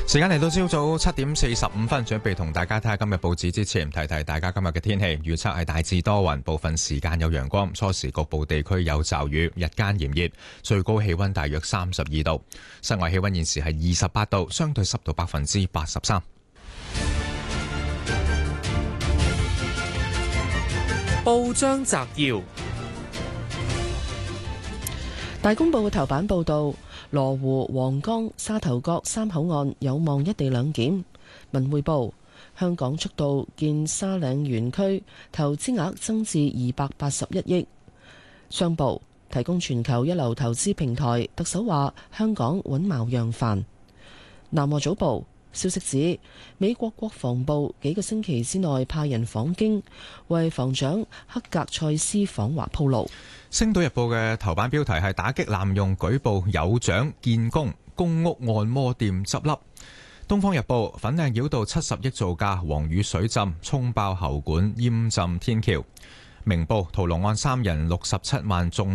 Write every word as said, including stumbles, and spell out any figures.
時間嚟到朝早七點四十五分，準備同大家睇下今日報紙之前，提提大家今日嘅天氣預測係大致多雲，部分時間有陽光，初時局部地區有驟雨，日間炎熱，最高氣溫大約三十二度，室外氣溫現時係二十八度，相對濕度百分之八十三。 報章摘要： 大公報嘅頭版報道，羅湖、皇崗、沙頭角三口岸有望一地兩檢。文匯報：香港速度建沙嶺園區，投資額增至二百八十一億。商報：提供全球一流投資平台，特首話香港穩貌揚帆。南華早報消息指，美國國防部幾個星期之內派人訪京，為防長克格塞斯訪華鋪路。 星島日報嘅頭版標題係打擊濫用舉報有獎建功，公屋按摩店執笠。東方日報粉嶺繞道七十億造價，黃雨水浸，沖爆喉管，淹浸天橋。明報屠龍案三人六十七萬中